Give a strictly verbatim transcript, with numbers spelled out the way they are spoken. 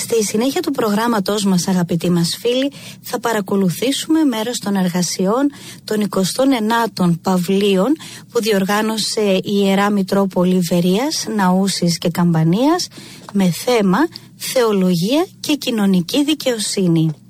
Στη συνέχεια του προγράμματός μας, αγαπητοί μας φίλοι, θα παρακολουθήσουμε μέρος των εργασιών των εικοστών ενάτων Παυλίων που διοργάνωσε η Ιερά Μητρόπολη Βερίας, Ναούσης και Καμπανίας με θέμα θεολογία και κοινωνική δικαιοσύνη.